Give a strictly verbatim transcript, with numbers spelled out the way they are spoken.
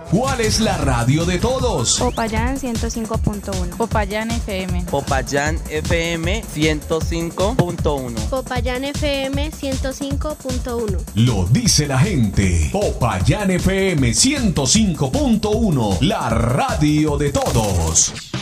¿Cuál es la radio de todos? Popayán ciento cinco punto uno. Popayán F M. Popayán F M ciento cinco punto uno. Popayán F M ciento cinco punto uno. Lo dice la gente. Popayán F M ciento cinco punto uno, la radio de todos.